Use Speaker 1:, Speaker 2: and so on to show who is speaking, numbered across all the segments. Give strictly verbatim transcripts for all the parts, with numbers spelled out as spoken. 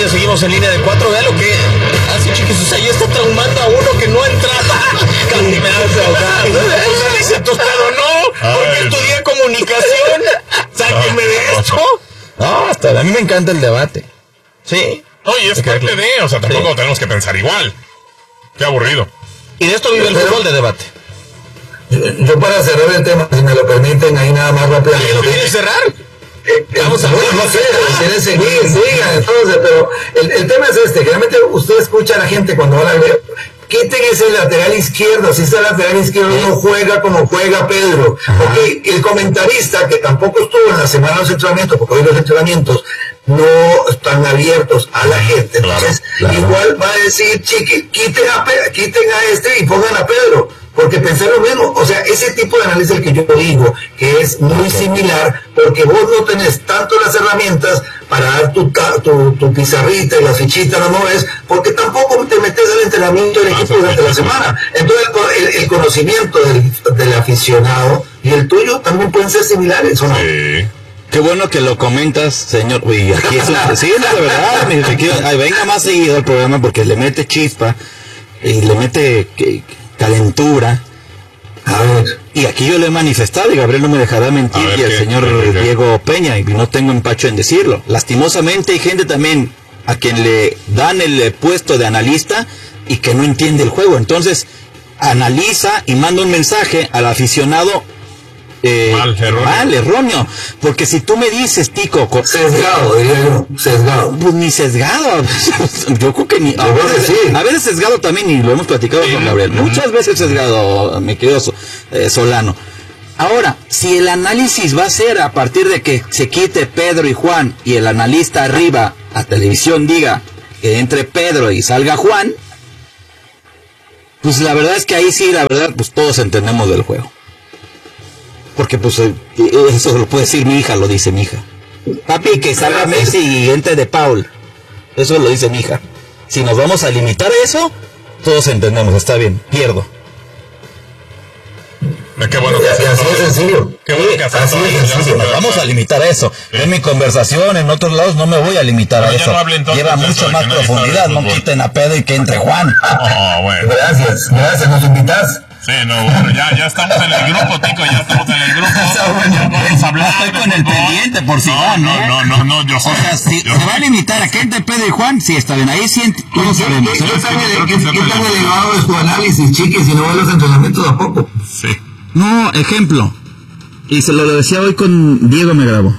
Speaker 1: Toño, seguimos en línea de cuatro. Vea lo que hace, chiquis. O sea, ya está traumando a uno que no entra. Tostado, no, porque estudié comunicación. Sáquenme de esto.
Speaker 2: No, hasta a mí me encanta el debate.
Speaker 1: Sí.
Speaker 3: Oye, es parte de, o sea, tampoco sí. tenemos que pensar igual. Qué aburrido.
Speaker 1: Y de esto vive el fútbol de debate.
Speaker 4: Yo para cerrar el tema, si me lo permiten, ahí nada más rápidamente.
Speaker 1: ¿Lo quieres cerrar?
Speaker 4: Eh, Vamos a ver, no sé, quieren seguir, sigan, entonces, pero el, el tema es este, que realmente usted escucha a la gente cuando habla de quiten ese lateral izquierdo, si ese lateral izquierdo no juega como juega Pedro, porque el comentarista que tampoco estuvo en la semana de los entrenamientos, porque hoy los entrenamientos no están abiertos a la gente, entonces claro, claro. igual va a decir, chiqui, quiten a, quiten a este y pongan a Pedro, porque pensé lo mismo, o sea, ese tipo de análisis el que yo digo, que es muy similar, porque vos no tenés tanto las herramientas para dar tu, tu, tu pizarrita y la fichita, no, no es, porque tampoco te metes al entrenamiento del equipo durante la semana. Entonces el, el conocimiento del, del aficionado y el tuyo también pueden ser similares, ¿o no?
Speaker 2: Sí. Qué bueno que lo comentas, señor. Uy, aquí es un... Sí, no, de verdad, mi, aquí, ay, venga más seguido al programa porque le mete chispa y le mete que, calentura. A ver. Y aquí yo lo he manifestado y Gabriel no me dejará mentir, ver, y el ¿qué, señor qué, qué, Diego Peña, y no tengo empacho en decirlo. Lastimosamente hay gente también a quien le dan el puesto de analista y que no entiende el juego. Entonces analiza y manda un mensaje al aficionado Eh, mal, erróneo. mal, erróneo, porque si tú me dices, Tico, con,
Speaker 4: sesgado, diría yo, sesgado,
Speaker 2: pues ni sesgado, yo creo que ni, a veces, sí. a veces sesgado también, y lo hemos platicado sí. con Gabriel, muchas veces sesgado, mi querido eh, Solano. Ahora, si el análisis va a ser a partir de que se quite Pedro y Juan, y el analista arriba a televisión diga que entre Pedro y salga Juan, pues la verdad es que ahí sí, la verdad, pues todos entendemos del juego. Porque pues eso lo puede decir mi hija, lo dice mi hija. Papi, que salga Messi y entre de Paul. Eso lo dice mi hija. Si nos vamos a limitar a eso, todos entendemos, está bien, pierdo.
Speaker 3: Qué bueno que
Speaker 4: así es sencillo.
Speaker 3: Qué bueno que
Speaker 2: así es sencillo. Nos vamos a limitar a eso. Sí. En mi conversación, en otros lados, no me voy a limitar Pero a eso. No Lleva mucho más profundidad. No quiten a Pedro y que entre Juan.
Speaker 3: Oh, bueno.
Speaker 4: Gracias, gracias, nos invitas.
Speaker 3: Sí, no, bueno, ya, ya estamos en el grupo, Tico, ya estamos en el grupo. Ya vamos a hablar.
Speaker 2: Estoy con el pendiente por si van,
Speaker 3: no, no, no, no, yo sé.
Speaker 2: O sea, si
Speaker 3: yo
Speaker 2: se
Speaker 3: sé.
Speaker 2: va a limitar a que entre Pedro y Juan, sí, está bien, ahí sí todos sabemos.
Speaker 4: ¿Qué tan elevado es tu análisis, chiques, si no ves los entrenamientos tampoco?
Speaker 3: Sí.
Speaker 2: No, ejemplo, y se lo decía hoy con Diego, me grabó.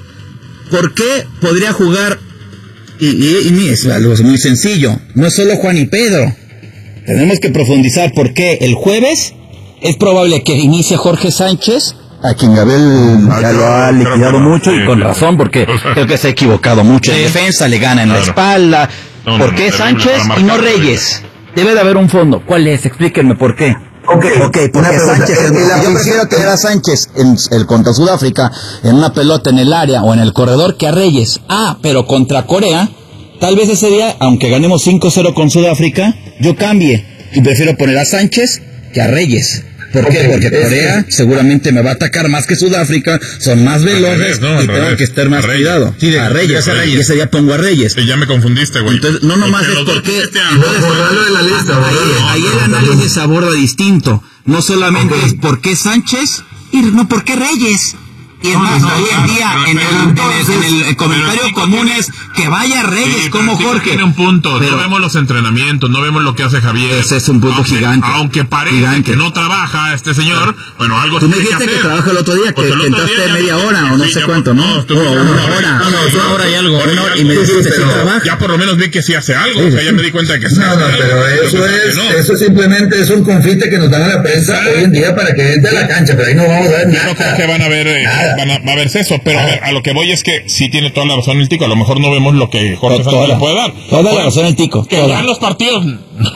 Speaker 2: ¿Por qué podría jugar? Y, y, y es algo muy sencillo, no es solo Juan y Pedro. Tenemos que profundizar porque el jueves es probable que inicie Jorge Sánchez, a quien Gabriel ya lo ha liquidado mucho y con razón, porque creo que se ha equivocado mucho en defensa, le gana en la espalda. ¿Por qué Sánchez y no Reyes? Debe de haber un fondo. ¿Cuál es? Explíquenme por qué. Ok, okay porque Sánchez, el, el, yo prefiero tener a Sánchez en el contra Sudáfrica en una pelota en el área o en el corredor que a Reyes. Ah, pero contra Corea, tal vez ese día, aunque ganemos cinco cero con Sudáfrica, yo cambie y prefiero poner a Sánchez que a Reyes. ¿Por qué? Porque Corea seguramente me va a atacar más que Sudáfrica, son más veloces no, y tengo revés. que estar más Reyes. cuidado. Sí, de, a Reyes, sí, a Reyes. Y ese día pongo a Reyes.
Speaker 3: Sí, ya me confundiste, güey.
Speaker 2: Entonces, no nomás es porque...
Speaker 4: Borrarlo de la lista.
Speaker 2: Ahí, ahí el análisis se aborda distinto. No solamente okay. es por qué Sánchez, y no por qué Reyes. Y es más, hoy en día, en el, en el, en el comentario común es que vaya Reyes sí, como Jorge.
Speaker 3: Tiene un punto, pero no vemos los entrenamientos, no vemos lo que hace Javier.
Speaker 2: Ese es un punto
Speaker 3: aunque,
Speaker 2: gigante.
Speaker 3: Aunque parece
Speaker 2: gigante.
Speaker 3: que no trabaja este señor, bueno, algo
Speaker 2: Tú me dijiste que, que trabaja el otro día, que, que entraste media hora o no sí, sé ya, cuánto, ¿no? No,
Speaker 3: estuvo
Speaker 2: oh, una hora,
Speaker 3: no, no,
Speaker 2: una hora y algo, una hora, y me dijiste que sí trabaja.
Speaker 3: Ya por lo menos vi que sí hace algo, sí, o sea, ya me di cuenta de que sí
Speaker 4: no, no, pero eso es, eso simplemente es un confite que nos dan a la prensa hoy en día para que entre a la cancha, pero ahí no vamos a ver nada.
Speaker 3: Yo no creo que van a ver, van a, va a verse eso, pero a, ver, a lo que voy es que sí tiene toda la razón el Tico, a lo mejor no vemos lo que Jorge Sánchez le puede dar.
Speaker 2: Toda bueno, la razón el Tico.
Speaker 3: Que ya en los partidos,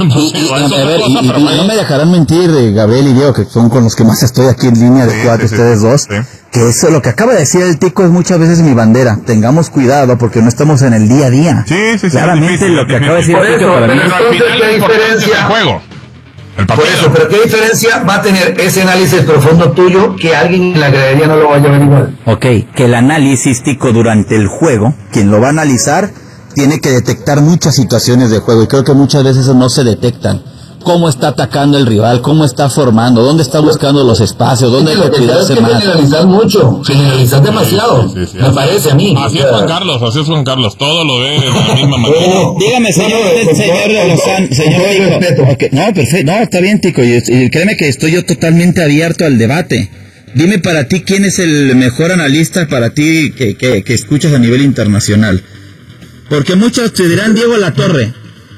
Speaker 2: no me dejarán mentir, Gabriel y Diego, que son con los que más estoy aquí en línea de sí, cuatro, sí, ustedes sí, dos, sí. que eso, lo que acaba de decir el Tico es muchas veces mi bandera. Tengamos cuidado porque no estamos en el día a día.
Speaker 3: Sí, sí, sí.
Speaker 2: Claramente difícil, lo que acaba de decir el Tico para mí.
Speaker 3: Pero al final la diferencia es el juego.
Speaker 4: Por eso, pero ¿qué diferencia va a tener ese análisis profundo tuyo que alguien en la gradería no lo vaya a ver igual?
Speaker 2: Ok, que el análisis, Tico, durante el juego, quien lo va a analizar tiene que detectar muchas situaciones de juego y creo que muchas veces eso no se detectan. Cómo está atacando el rival, cómo está formando, dónde está buscando los espacios, dónde hay que cuidarse más.
Speaker 4: Hay que generalizar mucho, generalizar demasiado,
Speaker 3: sí, sí, sí,
Speaker 4: me
Speaker 3: así,
Speaker 4: parece a mí.
Speaker 3: Así es Juan Carlos, así es Juan Carlos, todo lo ve de la misma manera.
Speaker 4: Oh,
Speaker 2: Dígame, señor,
Speaker 4: no, no,
Speaker 2: señor de Lozano, señor Tico.
Speaker 4: respeto.
Speaker 2: Okay, no, perfecto, no, está bien, Tico, y, y créeme que estoy yo totalmente abierto al debate. Dime para ti, ¿quién es el mejor analista para ti que, que, que escuchas a nivel internacional? Porque muchos te dirán Diego Latorre.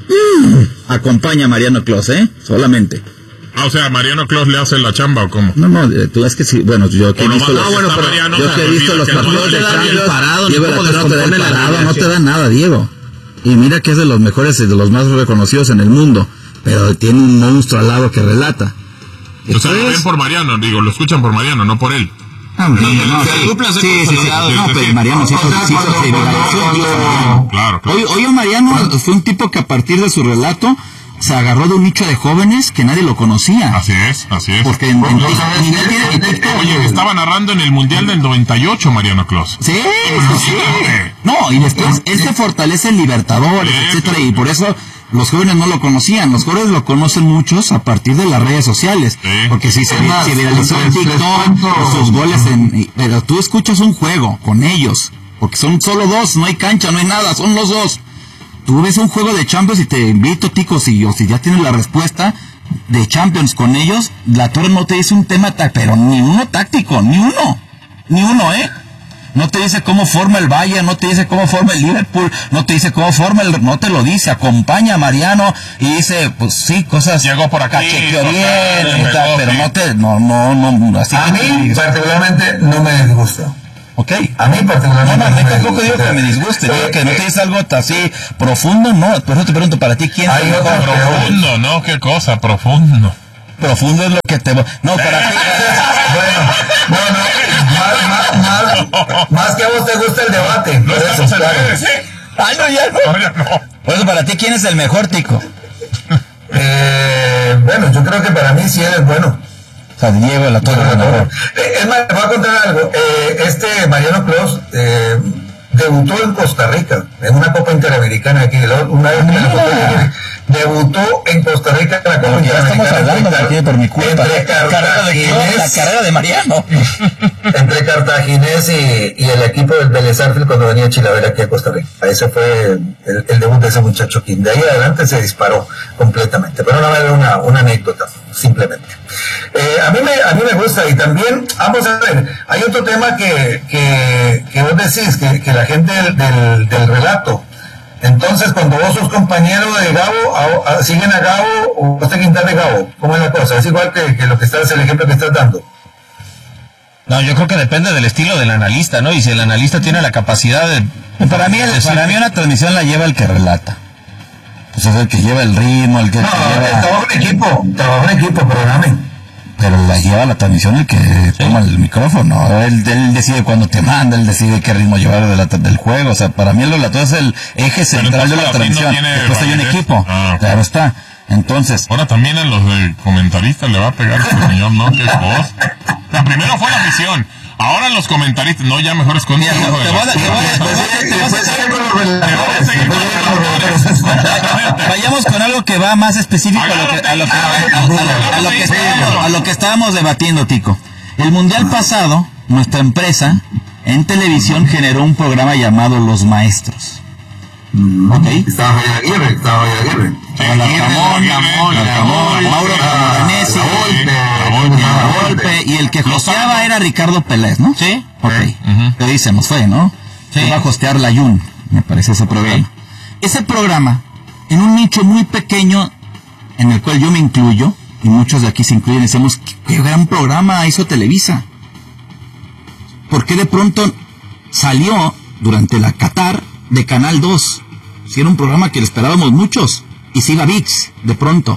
Speaker 2: Mm, acompaña a Mariano Clos, ¿eh? Solamente.
Speaker 3: Ah, o sea, ¿Mariano Clos le hace la chamba o cómo?
Speaker 2: No, no, tú es que sí, bueno, yo que he
Speaker 3: O
Speaker 2: visto
Speaker 3: nomás
Speaker 2: los,
Speaker 3: no, bueno,
Speaker 2: pero
Speaker 3: Mariano,
Speaker 2: yo
Speaker 3: se
Speaker 2: que he
Speaker 3: me
Speaker 2: visto
Speaker 3: olvida
Speaker 2: los
Speaker 3: que no
Speaker 2: partidos
Speaker 3: le
Speaker 2: de
Speaker 3: da bien
Speaker 2: Champions,
Speaker 1: parado, ni
Speaker 2: Diego
Speaker 1: cómo
Speaker 2: Latorre no te da el
Speaker 1: descompone la
Speaker 2: parado, no
Speaker 1: alineación.
Speaker 2: te da nada, Diego. Y mira que es de los mejores y de los más reconocidos en el mundo, pero tiene un monstruo al lado que relata.
Speaker 3: O sea, lo
Speaker 2: Entonces-
Speaker 3: ven por Mariano, digo, lo escuchan por Mariano, no por él.
Speaker 2: Ah, no, no,
Speaker 1: Sí,
Speaker 2: no,
Speaker 1: se
Speaker 2: sí,
Speaker 1: dupla, se
Speaker 2: sí, sí, sí,
Speaker 1: consolidado,
Speaker 2: no,
Speaker 3: sí,
Speaker 2: pero
Speaker 3: sí.
Speaker 2: Mariano sí,
Speaker 4: O sea,
Speaker 2: sí,
Speaker 4: cuando-
Speaker 2: sí, sí,
Speaker 4: cuando-
Speaker 3: Claro, claro.
Speaker 2: Hoy, hoy Mariano fue un tipo que a partir de su relato se agarró de un nicho de jóvenes que nadie lo conocía.
Speaker 3: Así es, así es.
Speaker 2: Porque en, en,
Speaker 4: Bueno,
Speaker 2: en-
Speaker 4: ¿sabes
Speaker 2: a nivel
Speaker 4: qué?
Speaker 2: tiene- en TikTok-
Speaker 3: Oye, estaba narrando en el Mundial del noventa y ocho Mariano Clos.
Speaker 2: Sí, sí, sí. No, y después él se fortalece en Libertadores,
Speaker 3: Sí,
Speaker 2: etcétera,
Speaker 3: sí.
Speaker 2: y por eso los jóvenes no lo conocían. Los jóvenes lo conocen muchos a partir de las redes sociales.
Speaker 3: Sí.
Speaker 2: Porque si se,
Speaker 4: Es más,
Speaker 2: se viralizó en
Speaker 4: les- les
Speaker 2: TikTok,
Speaker 4: cuento-
Speaker 2: sus goles en... y- Pero tú escuchas un juego con ellos, porque son solo dos, no hay cancha, no hay nada, son los dos. Tú ves un juego de Champions y te invito, Tico, si, o si ya tienes la respuesta de Champions con ellos, la Torre no te dice un tema, ta- pero ni uno táctico, ni uno, ni uno, ¿eh? No te dice cómo forma el Bayern, no te dice cómo forma el Liverpool, no te dice cómo forma el... No te lo dice, acompaña a Mariano y dice, pues sí, cosas...
Speaker 3: Llegó por acá,
Speaker 2: Chequeó
Speaker 3: sí,
Speaker 2: bien,
Speaker 3: total,
Speaker 2: y tal,
Speaker 3: pegó,
Speaker 2: pero
Speaker 3: sí.
Speaker 2: no te... No, no, no, así
Speaker 4: A
Speaker 2: que...
Speaker 4: mí, particularmente, no me disgusta.
Speaker 2: Ok.
Speaker 4: A mí,
Speaker 2: No,
Speaker 4: particularmente,
Speaker 2: no,
Speaker 4: no
Speaker 2: no,
Speaker 4: me
Speaker 2: tampoco digo que me disguste, digo que no te dice algo así profundo, no, por eso te pregunto, para ti, ¿quién es
Speaker 4: Hay
Speaker 2: el
Speaker 4: otra
Speaker 2: mejor?
Speaker 3: Profundo, ¿no? Qué cosa, profundo.
Speaker 2: Profundo es lo que te... No, para ti...
Speaker 4: Bueno, no, no, más, más, más, más que a vos te gusta el debate.
Speaker 3: No
Speaker 4: por eso,
Speaker 3: estamos en
Speaker 4: claro.
Speaker 3: redes, ¿sí?
Speaker 2: Ay, no, ya no.
Speaker 3: No, ya no.
Speaker 2: Por eso, para ti, ¿quién es el mejor, Tico?
Speaker 4: Eh, bueno, yo creo que para mí sí es bueno.
Speaker 2: O sea, Diego La Torre es el mejor.
Speaker 4: Eh, es más, te voy a contar algo. Eh, este Mariano Clos eh, debutó en Costa Rica, en una Copa Interamericana aquí. la- Una vez que me lo contó, dije, debutó en Costa Rica en la Copa
Speaker 2: Porque ya estamos
Speaker 4: Interamericana.
Speaker 2: hablando de aquí por mi culpa.
Speaker 4: Entre
Speaker 2: La carrera de, la
Speaker 4: Cartaginés,
Speaker 2: carrera de Mariano.
Speaker 4: entre Cartaginés y, y el equipo del Vélez Sarsfield cuando venía Chilavera aquí a Costa Rica. Ese fue el, el debut de ese muchacho que de ahí adelante se disparó completamente. Pero no va a haber una, una anécdota, simplemente. Eh, a, mí me, a mí me gusta y también, vamos a ver, hay otro tema que, que, que vos decís, que, que la gente del, del, del relato. Entonces, cuando vos sos compañero de Gabo, a- a- ¿siguen a Gabo o vos te quintas de Gabo? ¿Cómo es la cosa? Es igual que, que lo que estás, el ejemplo que estás dando.
Speaker 1: No, yo creo que depende del estilo del analista, ¿no? Y si el analista tiene la capacidad de...
Speaker 2: Para mí, el- para mí una transmisión la lleva el que relata. Pues es el que lleva el ritmo, el que
Speaker 4: No,
Speaker 2: lleva...
Speaker 4: trabajo en equipo, trabajo en equipo, perdóname.
Speaker 2: Pero la lleva la transmisión el que toma el micrófono. Él, él decide cuándo te manda, él decide qué ritmo llevar de la- del juego. O sea, para mí el relator es el eje central de
Speaker 3: entonces
Speaker 2: la
Speaker 3: para ti no
Speaker 2: transmisión.
Speaker 3: tiene
Speaker 2: Después hay un
Speaker 3: validez.
Speaker 2: equipo.
Speaker 3: Ah, ok.
Speaker 2: Claro está. Entonces,
Speaker 3: Ahora también a los de comentaristas le va a pegar este señor, ¿no? Qué cosa. La primero fue la afición. Ahora los comentaristas, no, ya mejor escondido.
Speaker 2: mira, te voy a dar- te voy a dar- te voy a dar- te voy a
Speaker 4: Después
Speaker 2: dar-
Speaker 4: sigue con los relatores. Después sigue con los relatores.
Speaker 2: vayamos con algo que va más específico a lo que, a lo que, a, a- a lo- a lo que estábamos, a lo que estábamos debatiendo, Tico. El mundial pasado, nuestra empresa en televisión generó un programa llamado Los Maestros. ¿Ok?
Speaker 4: Estaba Javier Aguirre, estaba Javier Aguirre.
Speaker 2: Estaba Larcamón,
Speaker 3: Larcamón,
Speaker 2: Larcamón, Mauro Camoranesi,
Speaker 4: La Volpe,
Speaker 3: La Volpe,
Speaker 2: La Volpe, y el que hosteaba era Ricardo Pelés, ¿no?
Speaker 1: Sí.
Speaker 2: Ok.
Speaker 3: Ujú.
Speaker 2: Te dice, nos fue, ¿no?
Speaker 1: Sí.
Speaker 2: Iba a hostear la Yun, me parece ese programa. Ese programa, en un nicho muy pequeño, en el cual yo me incluyo, y muchos de aquí se incluyen, decimos, qué, qué gran programa hizo Televisa. ¿Por qué de pronto salió durante la Qatar de Canal dos? Si era un programa que le esperábamos muchos, y se iba a V I X de pronto.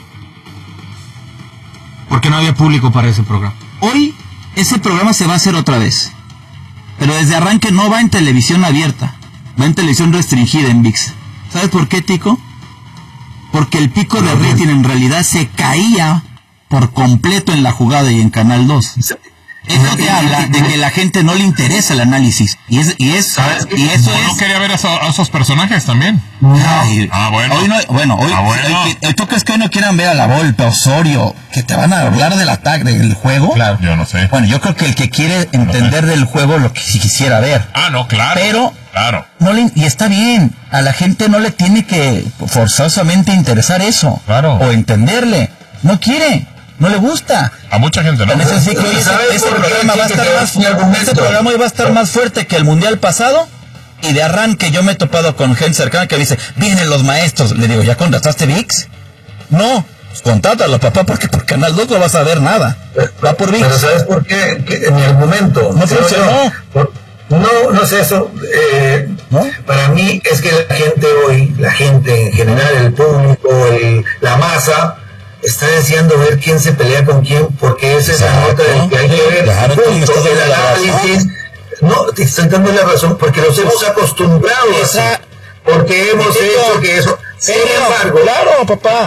Speaker 1: Porque no había público para ese programa.
Speaker 2: Hoy ese programa se va a hacer otra vez. Pero desde arranque no va en televisión abierta. Va en televisión restringida en V I X. ¿Sabes por qué, Tico? Porque el pico de rating en realidad se caía por completo en la jugada y en Canal dos. eso te habla de que la gente no le interesa el análisis. Y es, y es, y eso
Speaker 3: ¿O
Speaker 2: es.
Speaker 3: no quería ver a, eso- a esos personajes también?
Speaker 2: Ay,
Speaker 3: Ah, bueno.
Speaker 2: Hoy no, bueno, hoy,
Speaker 3: Ah, bueno.
Speaker 2: hoy- hoy- ¿tú crees que hoy no quieran ver a la Volpe, Osorio, que te van a hablar del ataque, del juego?
Speaker 3: Claro. Yo no sé.
Speaker 2: Bueno, yo creo que el que quiere entender del juego lo que sí quisiera ver.
Speaker 3: Ah, no, claro.
Speaker 2: Pero
Speaker 3: Claro.
Speaker 2: no le, y está bien, a la gente no le tiene que forzosamente interesar eso.
Speaker 3: Claro.
Speaker 2: O entenderle. No quiere, no le gusta.
Speaker 3: A mucha gente no.
Speaker 2: Tan es así que hoy ese,
Speaker 4: ¿Sabes
Speaker 2: ese
Speaker 4: por qué?
Speaker 2: programa va a
Speaker 4: Que
Speaker 2: estar
Speaker 4: te
Speaker 2: más,
Speaker 4: doy mi argumento.
Speaker 2: este programa hoy va a estar más fuerte que el mundial pasado. Y de arranque yo me he topado con gente cercana que me dice, vienen los maestros. Le digo, ¿ya contrataste V I X? No, pues contrátalo, papá, porque por Canal dos no vas a ver nada. Va por V I X.
Speaker 4: Pero ¿sabes por qué? Que en mi argumento
Speaker 2: No
Speaker 4: creo
Speaker 2: funcionó.
Speaker 4: yo, por- no, no sé eso. Eh,
Speaker 2: ¿No?
Speaker 4: Para mí es que la gente hoy, la gente en general, el público, el- la masa, está deseando ver quién se pelea con quién, porque esa es la
Speaker 2: Exacto.
Speaker 4: nota del que hay que ver.
Speaker 2: Claro, tú me
Speaker 4: Punto.
Speaker 2: estás dando
Speaker 4: El
Speaker 2: la razón.
Speaker 4: análisis. No, te estoy dando la razón, porque los hemos acostumbrado así,
Speaker 2: Esa-
Speaker 4: porque hemos
Speaker 2: Entiendo.
Speaker 4: hecho que eso. Sin
Speaker 2: Pero,
Speaker 4: embargo,
Speaker 2: claro, papá.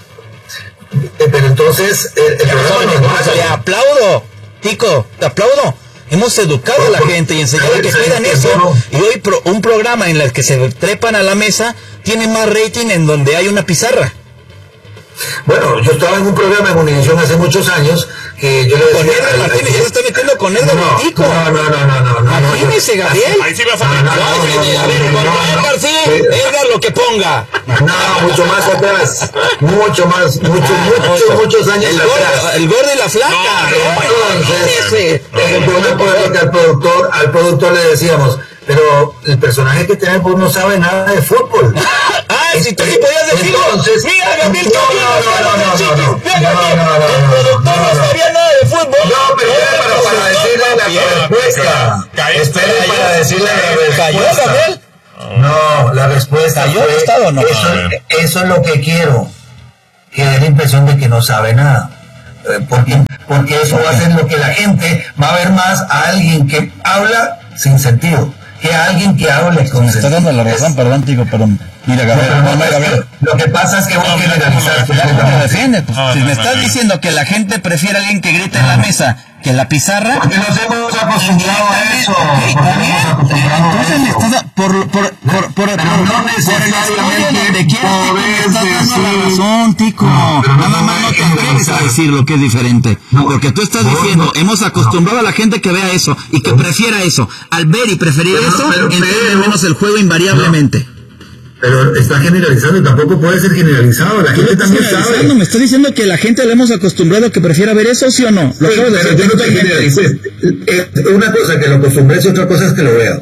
Speaker 4: eh, pero entonces el, el programa no es malo.
Speaker 2: Te aplaudo, Tico, te aplaudo. Hemos educado a la gente y enseñado que cuidan eso. Y hoy pro- un programa en el que se trepan a la mesa tiene más rating en donde hay una pizarra.
Speaker 4: Bueno, yo estaba en un programa en Univisión hace muchos años que yo le decía...
Speaker 2: Con Edgar
Speaker 4: al-
Speaker 2: Martínez, ya se está metiendo con Edgar
Speaker 4: no,
Speaker 2: Tico.
Speaker 4: no, no, no, no, no, no,
Speaker 2: Imagínese,
Speaker 4: no,
Speaker 2: Gabriel.
Speaker 3: Ahí sí vas a
Speaker 4: No,
Speaker 3: ver.
Speaker 4: no,
Speaker 2: No,
Speaker 4: no,
Speaker 2: a ver, a ver,
Speaker 4: no,
Speaker 2: con
Speaker 4: no, no.
Speaker 2: Edgar sí,
Speaker 4: Sí.
Speaker 2: Edgar lo que ponga.
Speaker 4: No, mucho más atrás, mucho más, muchos, muchos, muchos años
Speaker 2: El
Speaker 4: atrás.
Speaker 2: gordo, el gordo y la flaca.
Speaker 4: No,
Speaker 2: Imagínese.
Speaker 4: Entonces, yo me acuerdo que al productor, al productor le decíamos, pero el personaje que tenemos no sabe nada de fútbol.
Speaker 2: Ah, si tú sí podías decirlo.
Speaker 4: Entonces,
Speaker 2: Mira, Gabriel,
Speaker 4: no,
Speaker 2: qué
Speaker 4: no,
Speaker 2: bien
Speaker 4: no,
Speaker 2: está
Speaker 4: no,
Speaker 2: lo de
Speaker 4: no,
Speaker 2: Chiquis.
Speaker 4: no,
Speaker 2: Mira,
Speaker 4: no,
Speaker 2: Gabriel,
Speaker 4: no, no,
Speaker 2: el
Speaker 4: no,
Speaker 2: productor
Speaker 4: no,
Speaker 2: no
Speaker 4: no.
Speaker 2: sabía nada de fútbol.
Speaker 4: No, pero espere para, para decirle la
Speaker 3: Bien,
Speaker 4: respuesta.
Speaker 3: caíste,
Speaker 4: Espere
Speaker 3: cayó.
Speaker 4: para decirle la
Speaker 2: ¿Cayó,
Speaker 4: respuesta.
Speaker 2: Gabriel?
Speaker 4: No, la respuesta
Speaker 2: ¿Cayó
Speaker 4: fue,
Speaker 2: el Estado o no?
Speaker 4: Eso,
Speaker 3: A ver.
Speaker 4: eso es lo que quiero. Que dé la impresión de que no sabe nada. Eh, Porque, porque eso va a hacer lo que la gente va a ver más a alguien que habla sin sentido. Que a alguien que hable con
Speaker 2: Me está
Speaker 4: sentido.
Speaker 2: dando la razón, perdón, Tico, pero mira, Gabriel,
Speaker 4: No,
Speaker 2: no,
Speaker 4: no,
Speaker 2: no,
Speaker 4: es
Speaker 2: Gabriel.
Speaker 4: que lo que pasa es que voy a generalizar.
Speaker 2: Ya no me defiende, pues,
Speaker 3: No,
Speaker 2: si
Speaker 3: no,
Speaker 2: me
Speaker 3: no,
Speaker 2: estás
Speaker 3: no.
Speaker 2: diciendo que la gente prefiere a alguien que grite en la mesa que en la pizarra.
Speaker 4: Porque nos hemos acostumbrado a eso.
Speaker 2: Ok,
Speaker 4: Porque
Speaker 2: está
Speaker 4: nos
Speaker 2: bien.
Speaker 4: hemos acostumbrado a
Speaker 2: Entonces me
Speaker 4: eso.
Speaker 2: estás da- por por por por por,
Speaker 4: Pero
Speaker 2: por-
Speaker 4: no
Speaker 2: por el
Speaker 4: necesariamente
Speaker 2: escollo donde quieras, Tico, me
Speaker 4: poder
Speaker 2: estás dando la
Speaker 4: decir-
Speaker 2: razón, Tico.
Speaker 4: No, pero no
Speaker 2: Nada más no te atreves a
Speaker 4: generalizar.
Speaker 2: decir lo que es diferente.
Speaker 4: No,
Speaker 2: Porque tú estás
Speaker 4: no,
Speaker 2: diciendo,
Speaker 4: no.
Speaker 2: hemos acostumbrado a la gente que vea eso y que prefiera eso. Al ver y preferir
Speaker 4: Pero,
Speaker 2: eso,
Speaker 4: pero,
Speaker 2: entiende
Speaker 4: pero-
Speaker 2: menos el juego invariablemente.
Speaker 4: Pero está generalizando y tampoco puede ser generalizado. La gente también sabe.
Speaker 2: ¿Me estás diciendo que la gente le hemos acostumbrado a que prefiera ver eso, sí o no? Lo
Speaker 4: Sí,
Speaker 2: acabo de
Speaker 4: pero
Speaker 2: decir
Speaker 4: yo no te
Speaker 2: totalmente.
Speaker 4: generalicé. Es una cosa que lo acostumbré y otra cosa es que lo vea.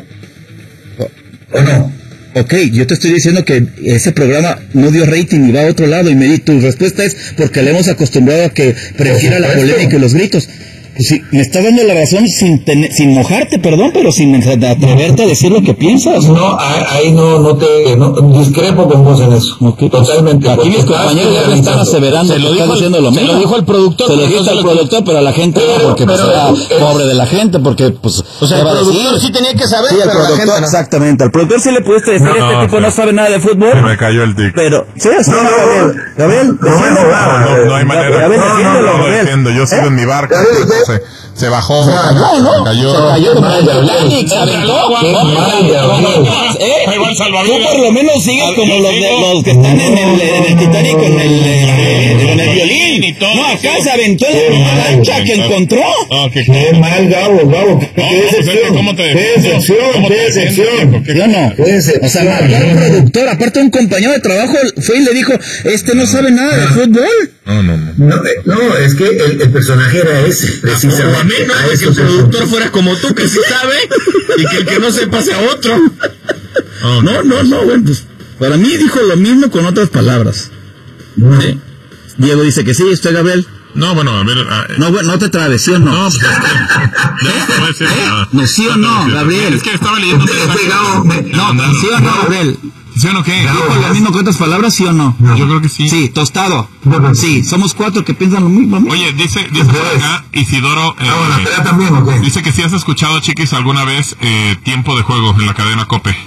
Speaker 4: ¿O no?
Speaker 2: Ok, yo te estoy diciendo que ese programa no dio rating y va a otro lado y me di, tu respuesta es porque le hemos acostumbrado a que prefiera la
Speaker 4: supuesto.
Speaker 2: polémica y los gritos. Pues sí, me estás dando la razón sin tener, sin mojarte, perdón, pero sin atreverte a decir lo que piensas.
Speaker 4: No, ahí ahí no, no te, no, discrepo con vos en eso. Totalmente.
Speaker 2: Aquí mis
Speaker 4: porque estás
Speaker 2: compañeros ya me están
Speaker 4: generalizando.
Speaker 2: aseverando,
Speaker 5: Se lo
Speaker 2: que
Speaker 5: dijo
Speaker 2: están
Speaker 5: el-
Speaker 2: diciendo lo
Speaker 5: se
Speaker 2: mismo.
Speaker 5: lo dijo el productor,
Speaker 2: Se lo
Speaker 5: pero
Speaker 2: dijo
Speaker 5: no se
Speaker 2: el
Speaker 5: lo-
Speaker 2: productor, pero a la gente no,
Speaker 4: Pero-
Speaker 2: porque pues
Speaker 4: pero-
Speaker 2: era
Speaker 4: eh,
Speaker 2: pobre de la gente, porque pues...
Speaker 5: O sea,
Speaker 2: ¿qué
Speaker 5: el
Speaker 2: va a
Speaker 5: productor
Speaker 2: decir?
Speaker 5: sí tenía que saber,
Speaker 2: Sí, al
Speaker 5: pero la
Speaker 2: productor,
Speaker 5: gente no.
Speaker 2: exactamente. Al productor sí le pudiste decir,
Speaker 3: No,
Speaker 2: este tipo
Speaker 3: sí.
Speaker 2: no sabe nada de fútbol.
Speaker 3: Se me cayó el tic.
Speaker 2: Pero, sí, sí,
Speaker 4: No, no,
Speaker 2: Gabriel,
Speaker 4: no.
Speaker 2: Gabriel,
Speaker 4: No,
Speaker 2: defiéndelo.
Speaker 4: no,
Speaker 3: No, no hay manera.
Speaker 2: Gabriel,
Speaker 3: No, no,
Speaker 2: defiéndelo,
Speaker 3: no lo
Speaker 2: Gabriel.
Speaker 3: defiendo. Yo sigo en mi barco.
Speaker 4: Gabriel,
Speaker 3: Se, se bajó.
Speaker 2: No, no,
Speaker 3: Cayó.
Speaker 2: se cayó como
Speaker 4: mal,
Speaker 2: el
Speaker 4: Gabriel.
Speaker 2: Titanic, se aventó.
Speaker 4: Qué mal, Gabriel.
Speaker 2: ¿Eh?
Speaker 3: Ahí va el salvavidas.
Speaker 2: Tú por lo menos sigues como los, de, los que están en el, en el Titanic con el, eh, con el violín.
Speaker 3: y todo.
Speaker 2: No, acá se aventó en
Speaker 4: Qué
Speaker 2: la
Speaker 4: mal,
Speaker 2: lancha que encontró.
Speaker 3: No, que
Speaker 4: Qué mal, Gabo, Gabo. Qué
Speaker 3: No,
Speaker 4: qué
Speaker 3: pues, es que
Speaker 4: decepción.
Speaker 3: ¿cómo te
Speaker 4: Qué
Speaker 3: defiendes?
Speaker 4: decepción,
Speaker 3: ¿Cómo
Speaker 4: qué
Speaker 3: te defiendes?
Speaker 4: decepción.
Speaker 3: ¿Por qué?
Speaker 2: Yo no.
Speaker 4: Qué decepción.
Speaker 2: O sea, marcó a un productor, aparte un compañero de trabajo, fue y le dijo, este no sabe nada de fútbol.
Speaker 3: No, no, no.
Speaker 4: No, eh, no, es que el, el personaje era ese, precisamente.
Speaker 5: O a mí, no,
Speaker 4: a
Speaker 5: que
Speaker 4: eso
Speaker 5: el
Speaker 4: se
Speaker 5: productor
Speaker 4: puso.
Speaker 5: fuera como tú, que sí sabe, y que el que no sepa sea otro.
Speaker 3: No,
Speaker 2: No, no, no, bueno, pues para mí dijo lo mismo con otras palabras.
Speaker 4: No.
Speaker 2: Sí. Diego dice que sí, estoy Gabriel.
Speaker 3: No, bueno, a ver. ah, eh,
Speaker 2: No, bueno, no te trabes, ¿sí o no?
Speaker 3: No, pues es que. No, te voy a decir nada.
Speaker 2: No, ¿sí o no,
Speaker 3: te voy a decir.
Speaker 2: Gabriel?
Speaker 3: Es que estaba leyendo mensajes.
Speaker 2: No, ¿sí o no, Gabriel?
Speaker 3: ¿Sí o no qué?
Speaker 2: ¿Dijo lo mismo con otras palabras, sí o no?
Speaker 3: Yo creo que sí.
Speaker 2: Sí, tostado.
Speaker 4: Yo creo que
Speaker 2: Sí, somos cuatro que piensan lo mismo.
Speaker 3: Oye, dice, dice por acá Isidoro. eh,
Speaker 4: Ah, bueno, espera también, ¿o qué?
Speaker 3: dice que si has escuchado, Chiquis, alguna vez eh, tiempo de juego en la cadena COPE.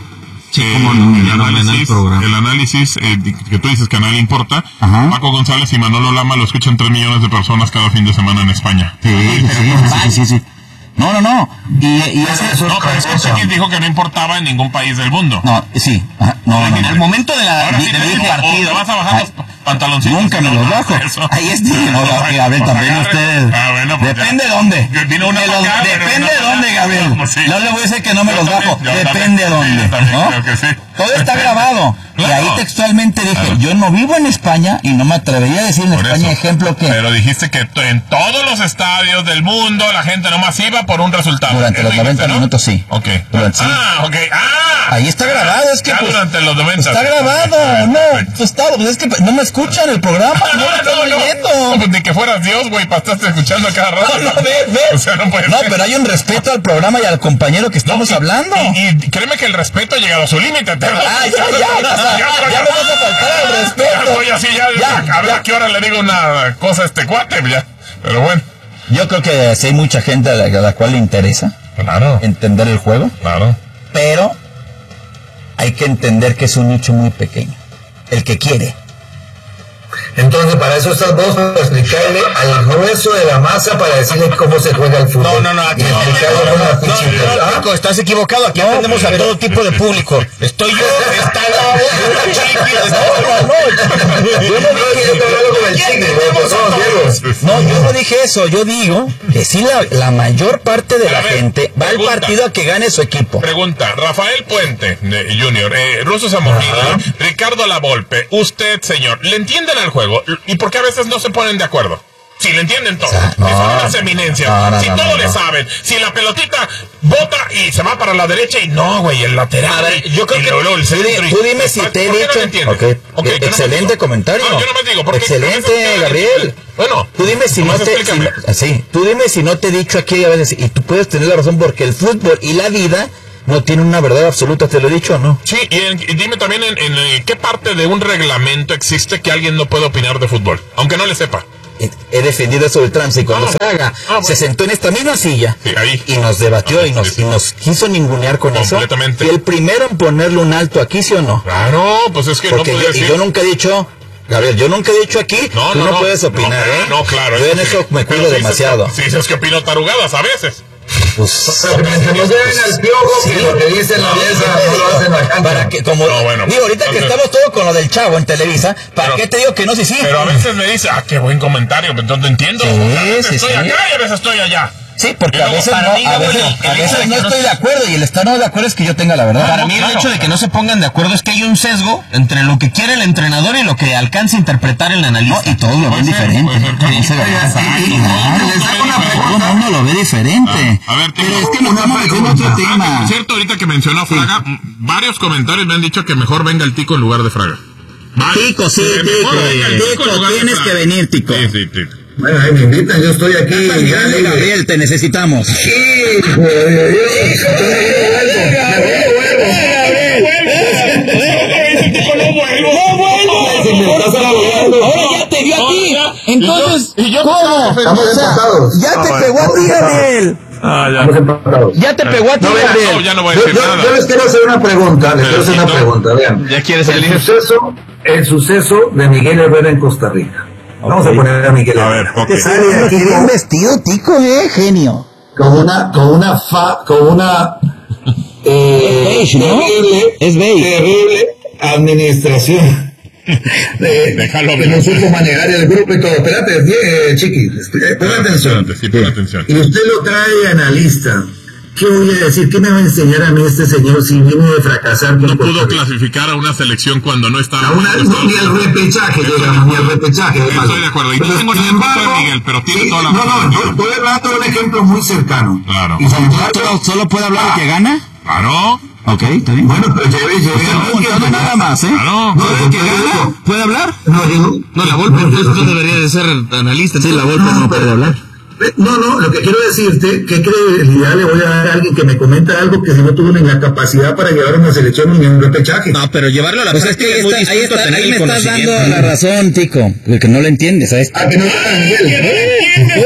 Speaker 2: Sí,
Speaker 3: eh,
Speaker 2: cómo no,
Speaker 3: el,
Speaker 2: ya no ven el
Speaker 3: análisis,
Speaker 2: programa.
Speaker 3: el análisis eh, que tú dices que a nadie importa.
Speaker 2: Ajá.
Speaker 3: Paco González y Manolo Lama lo escuchan tres millones de personas cada fin de semana en España.
Speaker 2: Sí, sí, sí, sí, sí, sí. No, no, no. Y, y ese,
Speaker 3: No, pero Scorsese Kid dijo que no importaba en ningún país del mundo.
Speaker 2: no, sí. Ajá, no, no,
Speaker 6: En
Speaker 2: no.
Speaker 6: el momento de la
Speaker 3: Ahora
Speaker 6: de,
Speaker 3: sí
Speaker 6: de
Speaker 3: te
Speaker 6: un
Speaker 3: digo, o
Speaker 6: partido.
Speaker 3: te vas a bajar los pantaloncitos.
Speaker 2: Nunca me
Speaker 3: no,
Speaker 2: los
Speaker 3: no,
Speaker 2: bajo.
Speaker 3: eso.
Speaker 2: Ahí es que no, a ver,
Speaker 3: Pues
Speaker 2: también
Speaker 3: agarre.
Speaker 2: ustedes.
Speaker 3: Ah, bueno, pues
Speaker 2: Depende
Speaker 3: ya.
Speaker 2: dónde.
Speaker 3: Yo vino una
Speaker 2: Me
Speaker 3: para
Speaker 2: los-
Speaker 3: acá, pero
Speaker 2: depende
Speaker 3: una
Speaker 2: de
Speaker 3: para
Speaker 2: dónde,
Speaker 3: allá.
Speaker 2: Gabriel.
Speaker 3: Pues sí.
Speaker 2: No le voy a decir que no me
Speaker 3: Yo
Speaker 2: los
Speaker 3: también,
Speaker 2: bajo.
Speaker 3: yo
Speaker 2: Depende
Speaker 3: también.
Speaker 2: de dónde.
Speaker 3: Sí, también
Speaker 2: ¿no?
Speaker 3: creo que sí.
Speaker 2: Todo está grabado. Y
Speaker 3: Claro.
Speaker 2: ahí textualmente dije,
Speaker 3: Claro.
Speaker 2: yo no vivo en España y no me atrevería a decir en
Speaker 3: Por
Speaker 2: España,
Speaker 3: eso.
Speaker 2: ejemplo, que
Speaker 3: Pero dijiste que t- en todos los estadios del mundo la gente nomás iba por un resultado.
Speaker 2: durante
Speaker 3: Eso
Speaker 2: los noventa
Speaker 3: dijiste, ¿no?
Speaker 2: minutos sí.
Speaker 3: Ok.
Speaker 2: Durante- sí.
Speaker 3: Ah, ok. Ah.
Speaker 2: Ahí está grabado, es que
Speaker 3: Ya
Speaker 2: pues,
Speaker 3: durante los noventa.
Speaker 2: está grabado, no, pues está, pues es que no me escuchan el programa, no, lo estoy oyendo.
Speaker 3: No, pues ni que fueras Dios, güey, para estarte escuchando a cada rato.
Speaker 2: No, no, ve, ve.
Speaker 3: O sea, no puede
Speaker 2: No,
Speaker 3: ser.
Speaker 2: pero hay un respeto al programa y al compañero que estamos
Speaker 3: Y-
Speaker 2: hablando.
Speaker 3: Y, y créeme que el respeto ha llegado a su límite. te-
Speaker 2: Ah, ya, ya, o sea, ya
Speaker 3: estoy-
Speaker 2: me vas a faltar el
Speaker 3: Ya
Speaker 2: respeto.
Speaker 3: estoy así, ya,
Speaker 2: Ya,
Speaker 3: a ver
Speaker 2: ya.
Speaker 3: a qué hora le digo una cosa a este cuate, ya. Pero bueno.
Speaker 2: Yo creo que sí hay mucha gente a la, a la cual le interesa
Speaker 3: Claro,
Speaker 2: entender el juego,
Speaker 3: claro.
Speaker 2: pero hay que entender que es un nicho muy pequeño. El que quiere.
Speaker 4: Entonces, para eso estás vos, para explicarle al grueso de la masa, para decirle cómo se juega el fútbol.
Speaker 6: No, no, no, aquí
Speaker 4: Y
Speaker 6: no,
Speaker 4: explicarle
Speaker 6: no,
Speaker 4: cómo
Speaker 6: no,
Speaker 4: la
Speaker 6: no,
Speaker 4: pinche
Speaker 6: no,
Speaker 4: empresa.
Speaker 6: no,
Speaker 4: ¿Ah?
Speaker 6: Paco, estás equivocado, aquí
Speaker 4: No,
Speaker 6: atendemos a
Speaker 4: pero-
Speaker 6: todo tipo de público. Estoy yo, está Gabo, está Chiqui, está...
Speaker 2: No, no,
Speaker 4: Yo no dije que yo te hablo con el chicle, güey, por favor, Diego.
Speaker 2: no, yo no dije eso, yo digo que sí la, la mayor parte de la
Speaker 3: A ver,
Speaker 2: gente va al
Speaker 3: pregunta.
Speaker 2: partido a que gane su equipo.
Speaker 3: Pregunta, Rafael Puente eh, Junior, eh, Russo Zamorino, Ricardo Lavolpe, usted, señor, ¿le entienden al juego? ¿Y por qué a veces no se ponen de acuerdo? Si le entienden todo,
Speaker 2: sea,
Speaker 3: si son
Speaker 2: no.
Speaker 3: unas eminencias,
Speaker 2: No, no,
Speaker 3: si
Speaker 2: no,
Speaker 3: todo
Speaker 2: no,
Speaker 3: le
Speaker 2: no.
Speaker 3: saben, si la pelotita bota y se va para la derecha y no, güey, el lateral.
Speaker 6: A ver, yo creo
Speaker 3: y
Speaker 6: que-
Speaker 3: luego el
Speaker 2: Tú, di-
Speaker 3: centro y-
Speaker 2: tú dime si te he
Speaker 3: ¿Por qué no
Speaker 2: dicho.
Speaker 3: le entienden?
Speaker 2: Ok,
Speaker 3: Ok, yo nomás
Speaker 2: excelente
Speaker 3: digo.
Speaker 2: comentario.
Speaker 3: No, yo no me digo, porque a
Speaker 2: excelente,
Speaker 3: veces-
Speaker 2: Gabriel.
Speaker 3: Bueno,
Speaker 2: Tú dime si no
Speaker 3: nomás
Speaker 2: te.
Speaker 3: explícame.
Speaker 2: Si, sí, tú dime si no te he dicho aquí a veces. Y tú puedes tener la razón porque el fútbol y la vida no tienen una verdad absoluta. ¿Te lo he dicho o no?
Speaker 3: Sí, y, en- y dime también en, en, eh, qué parte de un reglamento existe que alguien no puede opinar de fútbol, aunque no le sepa.
Speaker 2: He, he defendido eso del trans y cuando
Speaker 3: Ah,
Speaker 2: Fraga
Speaker 3: ah, bueno.
Speaker 2: se sentó en esta misma silla
Speaker 3: Sí, ahí.
Speaker 2: y nos debatió
Speaker 3: Ah,
Speaker 2: y, nos,
Speaker 3: sí, sí.
Speaker 2: y nos quiso ningunear con eso.
Speaker 3: Completamente.
Speaker 2: Y el primero en ponerle un alto aquí, ¿sí o no?
Speaker 3: Claro, pues es que
Speaker 2: Porque
Speaker 3: no
Speaker 2: yo,
Speaker 3: puede
Speaker 2: y
Speaker 3: decir.
Speaker 2: yo nunca he dicho, Gabriel, yo nunca he dicho aquí,
Speaker 3: No,
Speaker 2: tú
Speaker 3: no,
Speaker 2: no,
Speaker 3: no.
Speaker 2: puedes opinar,
Speaker 3: no,
Speaker 2: ¿eh?
Speaker 3: No, claro.
Speaker 2: Yo en
Speaker 3: sí.
Speaker 2: eso me
Speaker 3: Pero
Speaker 2: cuido
Speaker 3: sí
Speaker 2: demasiado.
Speaker 3: dices que- Sí, dices que opino tarugadas a veces.
Speaker 2: Pues,
Speaker 4: Mientras no lleven al piojo, que lo que dice en la mesa no lo hacen en la cancha.
Speaker 2: para que, como,
Speaker 3: No, bueno,
Speaker 2: digo, ahorita que
Speaker 3: entonces-
Speaker 2: estamos todos con lo del Chavo en Televisa, ¿para
Speaker 3: Pero-
Speaker 2: qué te digo que no? Sí, sí.
Speaker 3: Pero a veces me dice, ah, qué buen comentario, entonces entiendo.
Speaker 2: Sí,
Speaker 3: O sea, a veces
Speaker 2: sí,
Speaker 3: estoy
Speaker 2: sí.
Speaker 3: acá y a veces estoy allá.
Speaker 2: Sí, porque
Speaker 3: Y
Speaker 2: a
Speaker 3: luego,
Speaker 2: veces,
Speaker 6: para
Speaker 2: no,
Speaker 6: mí,
Speaker 2: a
Speaker 6: Gabriel,
Speaker 2: veces,
Speaker 6: el
Speaker 2: a
Speaker 6: hecho
Speaker 2: veces
Speaker 6: de
Speaker 2: no
Speaker 6: que no
Speaker 2: estoy
Speaker 6: se-
Speaker 2: de acuerdo y el estar no de acuerdo es que yo tenga la verdad.
Speaker 6: Para
Speaker 3: no,
Speaker 6: mí el
Speaker 3: claro.
Speaker 6: hecho de que no se pongan de acuerdo es que hay un sesgo entre lo que quiere el entrenador y lo que alcanza a interpretar el analista.
Speaker 2: No, y todos lo ven
Speaker 3: Puede ser,
Speaker 2: diferente.
Speaker 3: puede ser,
Speaker 2: Como dice Gabriel.
Speaker 3: Exacto.
Speaker 2: Y- y- claro,
Speaker 3: Todo
Speaker 2: es-
Speaker 3: el mundo lo ve
Speaker 2: todo el mundo lo ve diferente.
Speaker 3: A ver,
Speaker 2: Pero
Speaker 3: tengo
Speaker 2: es que nos
Speaker 3: una
Speaker 2: estamos metiendo
Speaker 3: pregunta.
Speaker 2: otro
Speaker 3: Ah, que,
Speaker 2: tema.
Speaker 3: por cierto, ahorita que mencionó Fraga, m- varios comentarios me han dicho que mejor venga el Tico en lugar de Fraga. Varios.
Speaker 2: Tico, sí,
Speaker 3: Que
Speaker 2: Tico,
Speaker 3: mejor venga el
Speaker 2: Tico,
Speaker 3: Tico en lugar de
Speaker 2: tienes
Speaker 3: Fraga.
Speaker 2: que venir, Tico.
Speaker 3: Sí, sí, Tico.
Speaker 4: Bueno, ahí me invitan, yo estoy aquí.
Speaker 2: Estás
Speaker 4: ya
Speaker 2: grande,
Speaker 4: libre.
Speaker 2: Gabriel, te necesitamos.
Speaker 4: Sí, pues, yo- Si me estás apoyando.
Speaker 2: Ahora ya te dio a ti. Entonces,
Speaker 3: Y yo-
Speaker 2: ¿cómo?
Speaker 4: Estamos
Speaker 2: O sea,
Speaker 4: empatados.
Speaker 2: ya te pegó a ti, Gabriel.
Speaker 3: Ah, ya.
Speaker 4: Estamos empatados.
Speaker 2: Ya te pegó a ti,
Speaker 3: No,
Speaker 2: Gabriel.
Speaker 3: ya no voy a
Speaker 4: Yo,
Speaker 3: decir
Speaker 4: yo-
Speaker 3: nada.
Speaker 4: yo les quiero hacer una pregunta, les quiero hacer una
Speaker 3: Pero,
Speaker 4: pregunta, vean.
Speaker 6: ¿Ya quieres
Speaker 4: el
Speaker 6: salir?
Speaker 4: suceso, el suceso de Miguel Herrera en Costa Rica. Vamos a poner a Miguel
Speaker 3: A
Speaker 4: Herrera.
Speaker 3: ver, ok.
Speaker 4: Que sale de aquí
Speaker 2: Bien
Speaker 4: con,
Speaker 2: vestido, Tico, eh, genio.
Speaker 4: con una, con una fa, con una eh,
Speaker 2: beige, ¿no?
Speaker 4: terrible,
Speaker 2: Es beige.
Speaker 4: terrible administración. De,
Speaker 3: Déjalo
Speaker 4: que
Speaker 3: ver.
Speaker 4: no supo manejar el grupo y todo. Espérate, eh, Chiqui, eh, pon atención.
Speaker 3: Espérate, sí, pon atención.
Speaker 4: Y usted lo trae de analista. ¿Qué voy a decir? ¿Qué me va a enseñar a mí este señor si vino de fracasar con
Speaker 3: No
Speaker 4: Costa
Speaker 3: pudo
Speaker 4: Rica?
Speaker 3: clasificar a una selección cuando no estaba.
Speaker 4: A una, no, ni al repechaje llegamos, ni al repechaje.
Speaker 3: Estoy
Speaker 4: además.
Speaker 3: de acuerdo, y no
Speaker 4: Pero,
Speaker 3: tengo
Speaker 4: sin
Speaker 3: nada en contra de
Speaker 4: embargo,
Speaker 3: Miguel, pero tiene
Speaker 4: sí,
Speaker 3: toda la
Speaker 4: no,
Speaker 3: razón.
Speaker 4: no, yo estoy hablando de un ejemplo muy cercano.
Speaker 3: Claro.
Speaker 4: Y sin embargo,
Speaker 2: ¿Solo, solo puede hablar el que gana?
Speaker 3: Claro,
Speaker 2: Ok, está bien.
Speaker 4: bueno, pero lleve, lleve.
Speaker 2: Estoy preguntando nada más, ¿eh?
Speaker 3: claro.
Speaker 4: No,
Speaker 2: ¿El que gana puede hablar?
Speaker 4: No, digo,
Speaker 6: No, la Volpe entonces no debería de ser analista.
Speaker 2: Sí, la Volpe no puede hablar.
Speaker 4: No, no, lo que quiero decirte, ¿qué credibilidad le voy a dar a alguien que me comenta algo que si no tuvo ni la capacidad para llevar a una selección ni un repechaje?
Speaker 6: No, pero llevarlo a la
Speaker 2: Pues es que
Speaker 6: práctica
Speaker 2: ahí
Speaker 6: es muy
Speaker 2: está, ahí,
Speaker 6: distinto a
Speaker 2: está,
Speaker 6: tener
Speaker 2: ahí
Speaker 6: el
Speaker 2: me estás dando
Speaker 6: conocimiento.
Speaker 2: la razón, Tico. El que no lo entiendes, ¿sabes?
Speaker 4: A que no gana Miguel.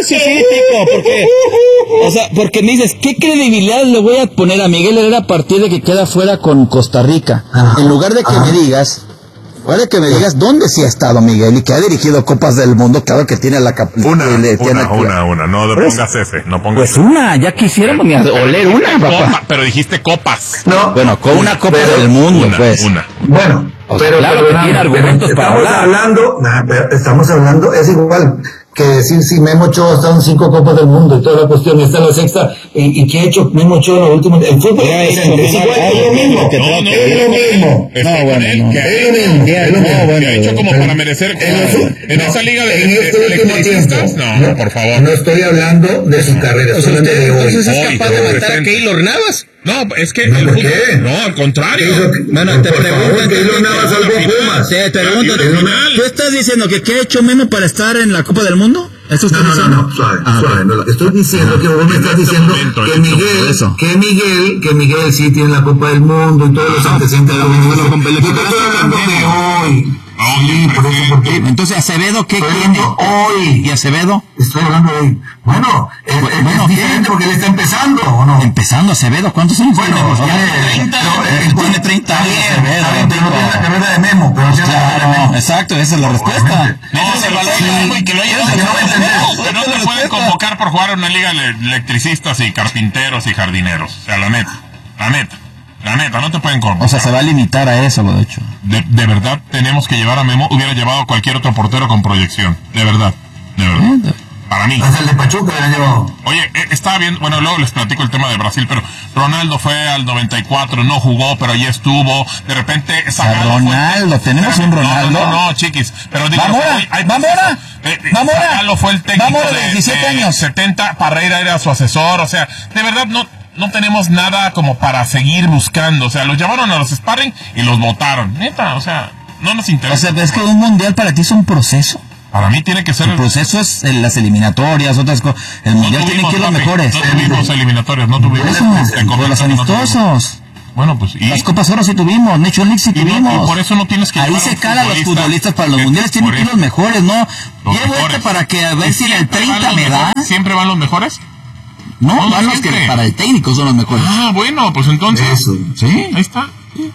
Speaker 2: sí, sí, Tico, porque, o sea, porque me dices, ¿qué credibilidad le voy a poner a Miguel Herrera a partir de que queda fuera con Costa Rica? Ajá. En lugar de que Ajá. me digas, Vale que me digas dónde sí ha estado Miguel y que ha dirigido Copas del Mundo, claro que tiene la capacidad.
Speaker 3: Una,
Speaker 2: le,
Speaker 3: una,
Speaker 2: tiene
Speaker 3: una, una, no le pongas ese, no pongas
Speaker 2: Pues
Speaker 3: ese.
Speaker 2: una, ya quisiéramos oler una, papá.
Speaker 3: Copa, pero dijiste copas.
Speaker 4: No.
Speaker 2: Bueno, con una Copa
Speaker 4: pero,
Speaker 2: del Mundo,
Speaker 3: una,
Speaker 2: pues.
Speaker 3: Una.
Speaker 4: Bueno,
Speaker 2: o sea,
Speaker 4: pero,
Speaker 2: claro
Speaker 4: pero,
Speaker 2: que tiene argumentos
Speaker 4: pero,
Speaker 2: para
Speaker 4: estamos
Speaker 2: hablar.
Speaker 4: hablando, nah, pero estamos hablando, es igual que decir si Memo Ochoa está en cinco Copas del Mundo y toda la cuestión, y está en la sexta, y, y qué ha hecho Memo Ochoa en los últimos, el fútbol es, es, es igual, es lo mismo,
Speaker 3: No, no,
Speaker 4: es lo mismo,
Speaker 3: no,
Speaker 4: bueno,
Speaker 3: no,
Speaker 4: es lo mismo,
Speaker 3: que ha
Speaker 4: es lo mismo,
Speaker 3: que ha hecho como para merecer en esa liga de electricistas, no, no, por favor.
Speaker 4: No estoy hablando de su carrera, solamente de hoy.
Speaker 5: Entonces es capaz de matar a Keylor Navas.
Speaker 3: No, es que
Speaker 4: no,
Speaker 3: el
Speaker 4: ¿por
Speaker 3: fútbol,
Speaker 4: qué?
Speaker 3: no, al contrario.
Speaker 2: Bueno, te pregunto,
Speaker 4: Keylor Navas salvó Pumas.
Speaker 2: te pregunto, ¿tú estás diciendo que qué ha hecho Memo para estar en la Copa del Mundo? ¿Eso
Speaker 4: no, no, no, no, suave, ah, suave. No, lo que estoy diciendo es que vos me estás diciendo
Speaker 3: momento,
Speaker 4: que Miguel,
Speaker 2: eso.
Speaker 4: que Miguel, que Miguel sí tiene la Copa del Mundo y todos los antecedentes de la Yo estoy hablando de hoy. Sí, por eso, porque
Speaker 2: entonces, ¿Acevedo qué
Speaker 4: estoy
Speaker 2: tiene?
Speaker 4: hablando hoy.
Speaker 2: ¿Y Acevedo?
Speaker 4: Estoy hablando de hoy. Bueno, es,
Speaker 2: Bueno,
Speaker 4: es,
Speaker 2: bueno,
Speaker 4: es diferente porque él está empezando, ¿o no?
Speaker 2: Empezando Acevedo, ¿cuántos años
Speaker 4: Bueno,
Speaker 2: tiene?
Speaker 4: ok,
Speaker 2: treinta,
Speaker 4: pero, eh,
Speaker 2: tiene treinta años
Speaker 4: está
Speaker 2: Acevedo.
Speaker 4: bien, está bien, pero no tiene la carrera de Memo, pero tiene la carrera de
Speaker 2: Claro,
Speaker 4: Memo.
Speaker 2: exacto, esa es la respuesta.
Speaker 3: No,
Speaker 2: Ese es el valor
Speaker 3: sí,
Speaker 2: de Memo y que lo llevas
Speaker 4: que no me entendés.
Speaker 3: Que no te pueden convocar por jugar en una liga de electricistas y carpinteros y jardineros. O sea, la neta, la neta, la neta, no te pueden convocar.
Speaker 2: O sea, se va a limitar a eso, lo de hecho.
Speaker 3: De, de verdad tenemos que llevar a Memo. Hubiera llevado a cualquier otro portero con proyección. De verdad, de verdad. Para mí.
Speaker 4: Hasta el de Pachuca le han llevado.
Speaker 3: Oye, eh, estaba bien, bueno, luego les platico el tema de Brasil, pero Ronaldo fue al noventa y cuatro, no jugó, pero ahí estuvo. De repente, Zagallo
Speaker 2: Ronaldo,
Speaker 3: fue,
Speaker 2: tenemos un Ronaldo.
Speaker 3: No, no, no, chiquis. Pero digo,
Speaker 2: Vamos ahora,
Speaker 3: hoy hay
Speaker 2: vamos ahora,
Speaker 3: eh, eh,
Speaker 2: vamos ahora.
Speaker 3: Zagallo fue el técnico
Speaker 2: Vamos ahora,
Speaker 3: de
Speaker 2: diecisiete años.
Speaker 3: setenta, Parreira era su asesor, o sea, de verdad no, no tenemos nada como para seguir buscando. O sea, los llamaron a los sparring y los votaron. Neta, o sea, no nos interesa.
Speaker 2: O sea, es que un mundial para ti es un proceso.
Speaker 3: Para mí tiene que ser...
Speaker 2: El proceso es en las eliminatorias, otras cosas. El mundial
Speaker 3: no
Speaker 2: tiene
Speaker 3: tuvimos,
Speaker 2: que ir los
Speaker 3: papi,
Speaker 2: mejores.
Speaker 3: No tuvimos eliminatorias, no tuvimos...
Speaker 2: Eso,
Speaker 3: Te comento
Speaker 2: por los
Speaker 3: que no
Speaker 2: amistosos.
Speaker 3: tuvimos. Bueno, pues... ¿y?
Speaker 2: Las Copas Oro sí tuvimos, Nations League sí
Speaker 3: Y no-
Speaker 2: tuvimos.
Speaker 3: y por eso no tienes que
Speaker 2: Ahí
Speaker 3: llevar a
Speaker 2: se
Speaker 3: un
Speaker 2: calan los
Speaker 3: futbolista
Speaker 2: futbolistas para los
Speaker 3: que-
Speaker 2: mundiales, tienen
Speaker 3: por
Speaker 2: que ir
Speaker 3: eso.
Speaker 2: los mejores, ¿no?
Speaker 3: Los
Speaker 2: Llevo
Speaker 3: mejores.
Speaker 2: este para que a ver
Speaker 3: ¿Y
Speaker 2: si en el
Speaker 3: siempre van
Speaker 2: treinta
Speaker 3: los
Speaker 2: me da.
Speaker 3: mejores? ¿Siempre van los mejores?
Speaker 2: No,
Speaker 3: No,
Speaker 2: van los que
Speaker 3: siempre.
Speaker 2: para el técnico son los mejores.
Speaker 3: Ah, bueno, pues entonces...
Speaker 4: Eso.
Speaker 3: Sí, ahí está.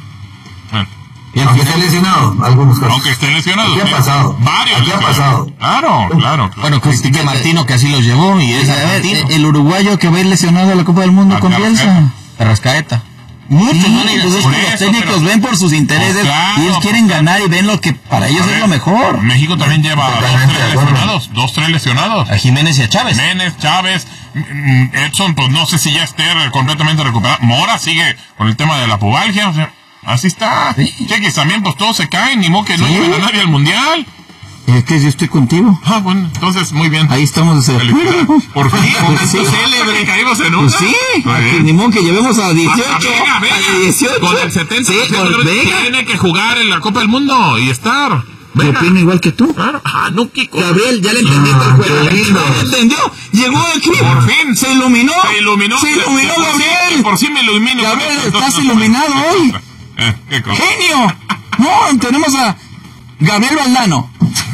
Speaker 3: Ah.
Speaker 4: Aunque esté lesionado, algunos casos.
Speaker 3: Aunque estén lesionados.
Speaker 4: Aquí ha
Speaker 3: sí.
Speaker 4: pasado.
Speaker 3: Varios
Speaker 4: Aquí ha
Speaker 3: lesionados.
Speaker 4: pasado.
Speaker 3: Claro, claro, claro.
Speaker 2: Bueno, pues
Speaker 6: Critique Martino, que así los llevó, y es
Speaker 2: a ver,
Speaker 6: argentino.
Speaker 2: el uruguayo que va a ir lesionado a la Copa del Mundo
Speaker 3: Ah,
Speaker 2: con
Speaker 3: claro,
Speaker 2: Bielsa.
Speaker 6: Rascaeta.
Speaker 2: Muchos
Speaker 6: Sí,
Speaker 2: van a ir, pues es
Speaker 3: por
Speaker 2: que los
Speaker 3: eso,
Speaker 2: técnicos
Speaker 3: pero-
Speaker 2: ven por sus intereses
Speaker 3: Pues claro,
Speaker 2: y ellos quieren ganar y ven lo que para ellos
Speaker 3: A
Speaker 2: es
Speaker 3: ver,
Speaker 2: lo mejor.
Speaker 3: México también lleva dos,
Speaker 4: Totalmente
Speaker 3: tres
Speaker 4: de acuerdo.
Speaker 3: lesionados. Dos, tres lesionados.
Speaker 6: A Jiménez y a Chávez.
Speaker 3: Jiménez, Chávez, mm, Edson, pues no sé si ya esté completamente recuperado. Mora sigue con el tema de la pubalgia, o sea, así está.
Speaker 2: Sí.
Speaker 3: Cheques también, pues todos se caen, ni modo que no
Speaker 2: Sí.
Speaker 3: lleven a nadie al mundial.
Speaker 2: Es que yo estoy contigo.
Speaker 3: Ah, bueno, entonces, muy bien.
Speaker 2: Ahí estamos de
Speaker 3: Felicidades.
Speaker 2: acuerdo.
Speaker 3: Por fin,
Speaker 2: Pues sí.
Speaker 3: célebre, caímos en una.
Speaker 2: Pues sí,
Speaker 3: Muy
Speaker 2: aquí,
Speaker 3: bien.
Speaker 2: ni modo que llevemos a dieciocho.
Speaker 3: Ah, venga, venga.
Speaker 2: A dieciocho.
Speaker 3: Con el setenta
Speaker 2: Sí, con el venga.
Speaker 3: tiene que jugar en la Copa del Mundo y estar.
Speaker 2: Yo
Speaker 3: Venga.
Speaker 2: opino igual que tú.
Speaker 3: Claro. Ah, no, Kiko.
Speaker 2: Gabriel, ya le entendiste el
Speaker 4: Ah,
Speaker 2: juego.
Speaker 4: qué lindo.
Speaker 2: Ya le entendió. Llegó aquí.
Speaker 3: Por fin.
Speaker 2: Se iluminó.
Speaker 3: Se iluminó.
Speaker 2: Se iluminó,
Speaker 3: De por sí-
Speaker 2: Gabriel.
Speaker 3: de Por sí me ilumino.
Speaker 2: Gabriel,
Speaker 3: Entonces,
Speaker 2: estás
Speaker 3: no-
Speaker 2: iluminado hoy.
Speaker 3: Eh, ¿qué cosa?
Speaker 2: ¡Genio! No, tenemos a Gabriel Valdano.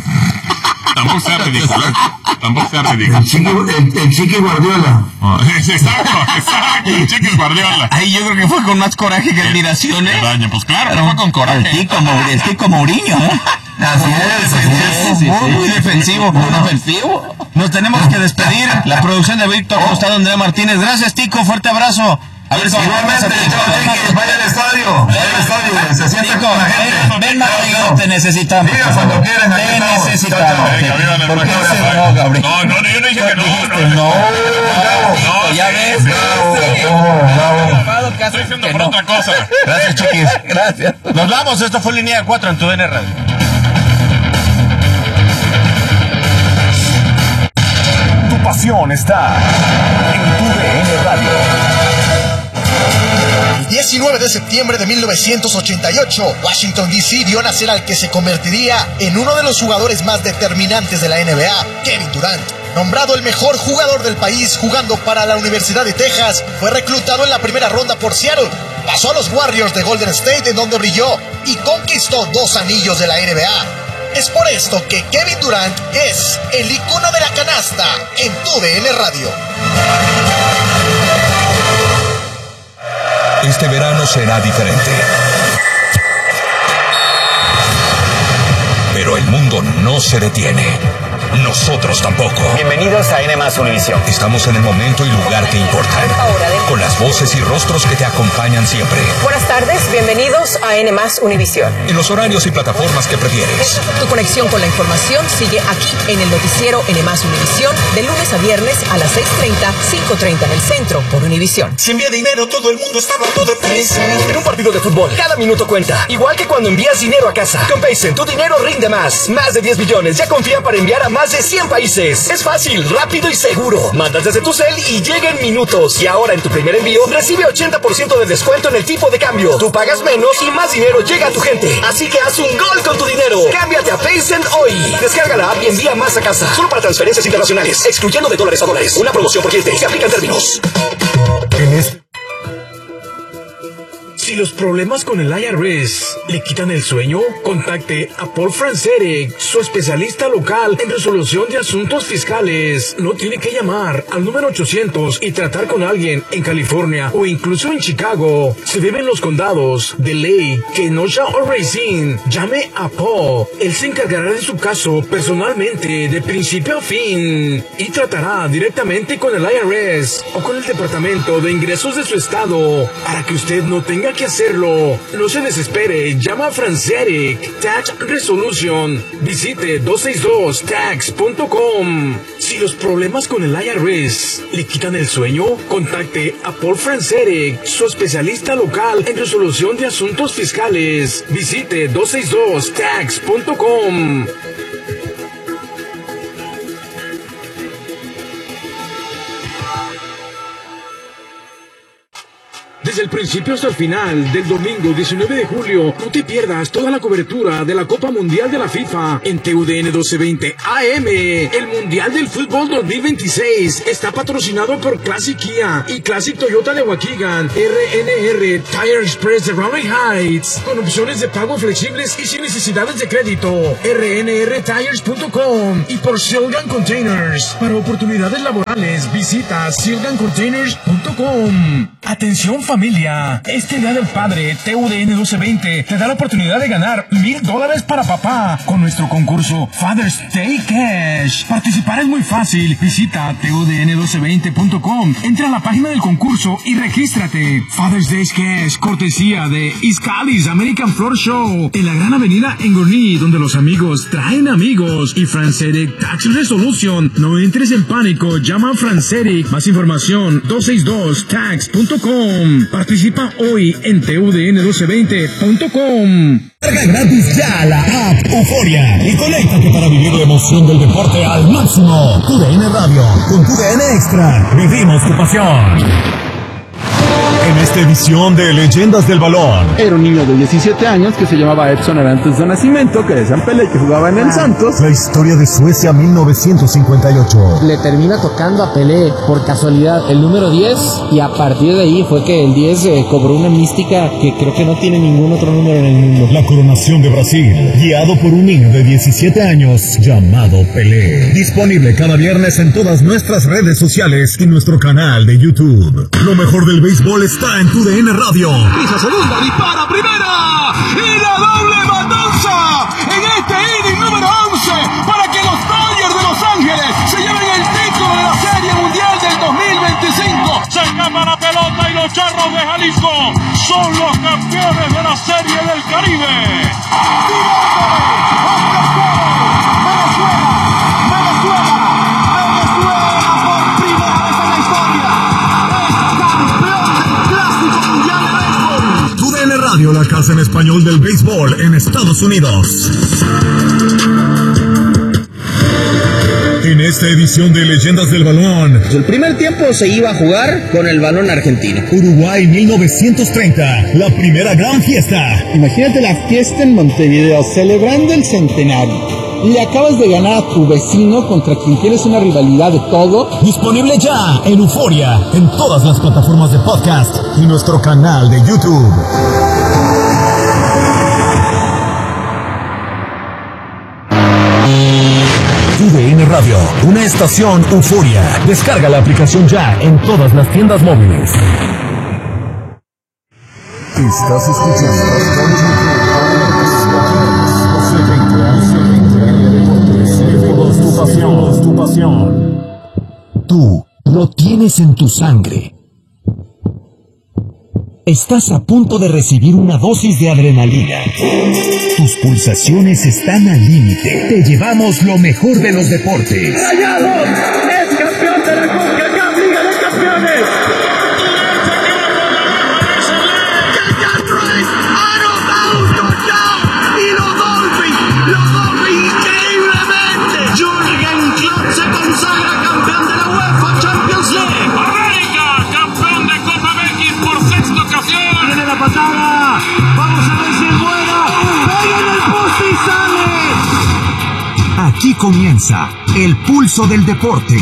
Speaker 3: Tampoco sea ridículo. ¿eh? Tampoco sea ridículo.
Speaker 4: El chiqui, el, el chiqui Guardiola.
Speaker 3: Ah, Exacto, exacto. El Chiquis Guardiola.
Speaker 6: Ahí yo creo que fue con más coraje que admiración,
Speaker 3: Qué
Speaker 6: ¿eh?
Speaker 3: daño. Pues claro, que fue con coraje.
Speaker 2: El Tico, Mauri- el Tico Mourinho, ¿eh?
Speaker 4: Así es, así es.
Speaker 2: Sí, sí,
Speaker 6: Muy,
Speaker 2: sí.
Speaker 6: muy defensivo, muy defensivo. Nos tenemos que despedir. La producción de Víctor Costado, Andrea Martínez. Gracias, Tico. Fuerte abrazo. A ver si
Speaker 4: Igualmente, Chiqui, vaya al estadio. Vaya al estadio. Se sienta
Speaker 6: Tico,
Speaker 4: con la gente.
Speaker 6: ven, ven, Martín, te necesitamos.
Speaker 4: Diga
Speaker 6: por
Speaker 4: cuando
Speaker 6: favor.
Speaker 4: quieran, aquí
Speaker 6: Te
Speaker 4: estamos.
Speaker 6: necesitamos.
Speaker 4: Chao, chao.
Speaker 3: Venga, vivan el
Speaker 6: ¿Por qué
Speaker 3: México.
Speaker 6: se no, Gabriel?
Speaker 3: No, no, yo no dije que no.
Speaker 6: Dijiste,
Speaker 3: no.
Speaker 6: no.
Speaker 4: Bravo.
Speaker 6: Ya ves.
Speaker 4: Bravo, bravo.
Speaker 3: Estoy diciendo
Speaker 6: Que
Speaker 3: por
Speaker 6: no.
Speaker 3: otra cosa.
Speaker 6: Gracias, Chiquis. Gracias. Nos vamos. Esto fue Línea cuatro en tu D N Radio.
Speaker 7: Tu pasión está en tu D N Radio.
Speaker 8: El diecinueve de septiembre de mil novecientos ochenta y ocho, Washington D C vio nacer al que se convertiría en uno de los jugadores más determinantes de la N B A, Kevin Durant. Nombrado el mejor jugador del país jugando para la Universidad de Texas, fue reclutado en la primera ronda por Seattle. Pasó a los Warriors de Golden State, en donde brilló y conquistó dos anillos de la N B A. Es por esto que Kevin Durant es el icono de la canasta en tu D N Radio.
Speaker 9: Este verano será diferente. Pero el mundo no se detiene. Nosotros tampoco.
Speaker 10: Bienvenidos a N más Univisión.
Speaker 9: Estamos en el momento y lugar que importan. Con las voces y rostros que te acompañan siempre.
Speaker 11: Buenas tardes, bienvenidos a N más Univisión.
Speaker 9: En los horarios y plataformas que prefieres.
Speaker 11: Tu conexión con la información sigue aquí en el noticiero N más Univisión de lunes a viernes a las seis treinta, cinco treinta en el centro por Univisión.
Speaker 1: Si envía dinero, todo el mundo está hablando de Paycen. En un partido de fútbol, cada minuto cuenta. Igual que cuando envías dinero a casa. Con Paycen, tu dinero rinde más. Más de diez millones ya confían para enviar a más de cien países. Es fácil, rápido y seguro. Mandas desde tu cel y llega en minutos. Y ahora en tu primer envío, recibe ochenta por ciento de descuento en el tipo de cambio. Tú pagas menos y más dinero llega a tu gente. Así que haz un gol con tu dinero. Cámbiate a Paycen hoy. Descarga la app y envía más a casa. Solo para transferencias internacionales. Excluyendo de dólares a dólares. Una promoción por cliente. Se aplica en términos.
Speaker 4: En este...
Speaker 1: Si los problemas con el I R S le quitan el sueño, contacte a Paul Francerek, su especialista local en resolución de asuntos fiscales. No tiene que llamar al número ochocientos y tratar con alguien en California o incluso en Chicago. Si vive en los condados de Lake, Kenosha o Racine, llame a Paul. Él se encargará de su caso personalmente de principio a fin y tratará directamente con el I R S o con el Departamento de Ingresos de su estado para que usted no tenga que hacerlo. No se desespere, llama a Francerek Tax Resolution. Visite dos seis dos tax punto com. Si los problemas con el I R S le quitan el sueño, contacte a Paul Francerek, su especialista local en resolución de asuntos fiscales. Visite dos seis dos tax punto com. Desde el principio hasta el final del domingo diecinueve de julio, no te pierdas toda la cobertura de la Copa Mundial de la FIFA en T U D N doce veinte A M. El Mundial del Fútbol dos mil veintiséis está patrocinado por Classic Kia y Classic Toyota de Waukegan, R N R Tire Express de Raleigh Heights, con opciones de pago flexibles y sin necesidades de crédito, R N R tires punto com, y por Silgan Containers. Para oportunidades laborales, visita silgan containers punto com. Atención familia, este Día del Padre, T U D N doce veinte te da la oportunidad de ganar mil dólares para papá con nuestro concurso Father's Day Cash. Participar es muy fácil. Visita T U D N doce veinte punto com, entra a la página del concurso y regístrate. Father's Day Cash, cortesía de Iscalis American Floor Show en la Gran Avenida en Gurnee, donde los amigos traen amigos. Y Francerek Tax Resolution. No entres en pánico, llama a Francerek. Más información dos seis dos tax punto com. Participa hoy en T U D N doce veinte punto com.
Speaker 12: Carga gratis ya la app Euforia y conéctate para vivir la emoción del deporte al máximo. Tu D N Radio, con tu D N Extra, vivimos tu pasión. En esta edición de Leyendas del Balón.
Speaker 13: Era un niño de diecisiete años que se llamaba Edson Arantes de Nacimiento, que decían Pelé, que jugaba en el Santos.
Speaker 12: La historia de Suecia mil novecientos cincuenta y ocho.
Speaker 14: Le termina tocando a Pelé, por casualidad, el número diez, y a partir de ahí fue que el diez eh, cobró una mística que creo que no tiene ningún otro número en el mundo.
Speaker 12: La coronación de Brasil, guiado por un niño de diecisiete años llamado Pelé. Disponible cada viernes en todas nuestras redes sociales y nuestro canal de YouTube. Lo mejor del béisbol está en tu D N Radio.
Speaker 15: Pisa segunda, dispara primera y la doble matanza en este inning número once para que los Dodgers de Los Ángeles se lleven el título de la Serie Mundial del dos mil veinticinco. Se escapa la pelota y los Charros de Jalisco son los campeones de la Serie del Caribe.
Speaker 12: Radio, la casa en español del béisbol en Estados Unidos. En esta edición de Leyendas del Balón,
Speaker 2: el primer tiempo se iba a jugar con el balón argentino.
Speaker 12: Uruguay mil novecientos treinta, la primera gran fiesta.
Speaker 14: Imagínate la fiesta en Montevideo, celebrando el centenario. Y acabas de ganar a tu vecino contra quien tienes una rivalidad de todo.
Speaker 12: Disponible ya en Euforia, en todas las plataformas de podcast y nuestro canal de YouTube. una estación Euforia. Descarga la aplicación ya en todas las tiendas móviles. Estás escuchando tu pasión, tu pasión. Tú lo tienes en tu sangre. Estás a punto de recibir una dosis de adrenalina. Tus pulsaciones están al límite. Te llevamos lo mejor de los deportes.
Speaker 15: ¡Rayados! ¡Es campeón de la CONCACAF Liga de Campeones! ¡Y los Dolphins! ¡Los Dolphins increíblemente! ¡Jürgen Klopp se consagra campeón de la UEFA Champions League! ¡América! ¡Campeón de Copa Betis por sexta ocasión! ¡Viene la patada! ¡Vamos a ver si es buena! ¡Pega en el poste y sale!
Speaker 12: Aquí comienza el pulso del deporte.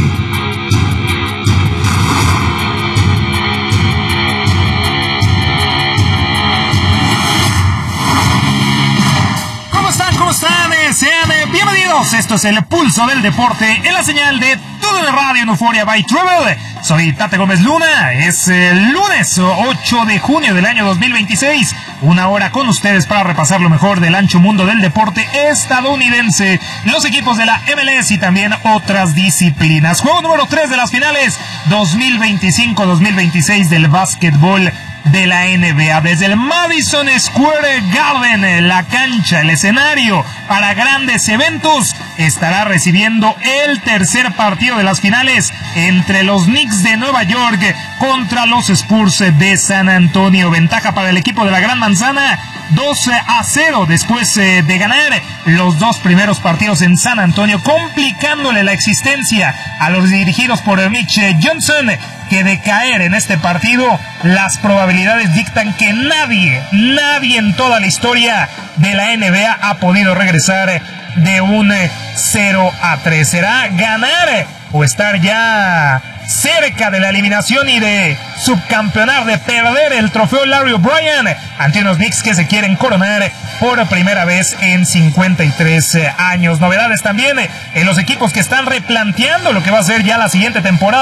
Speaker 6: Sean bienvenidos, esto es el Pulso del Deporte en la señal de T U D N Radio en Euforia by Travel. Soy Tate Gómez Luna, es el lunes ocho de junio del año dos mil veintiséis, una hora con ustedes para repasar lo mejor del ancho mundo del deporte estadounidense, los equipos de la M L S y también otras disciplinas. Juego número tres de las finales dos mil veinticinco dos mil veintiséis del básquetbol de la N B A. Desde el Madison Square Garden, la cancha, el escenario para grandes eventos, estará recibiendo el tercer partido de las finales entre los Knicks de Nueva York contra los Spurs de San Antonio. Ventaja para el equipo de la Gran Manzana, dos a cero después de ganar los dos primeros partidos en San Antonio, complicándole la existencia a los dirigidos por Mitch Johnson, que de caer en este partido, las probabilidades dictan que nadie, nadie en toda la historia de la N B A ha podido regresar de un cero a tres. Será ganar o estar ya cerca de la eliminación y de subcampeonar, de perder el trofeo Larry O'Brien ante unos Knicks que se quieren coronar por primera vez en cincuenta y tres años. Novedades también en los equipos que están replanteando lo que va a ser ya la siguiente temporada.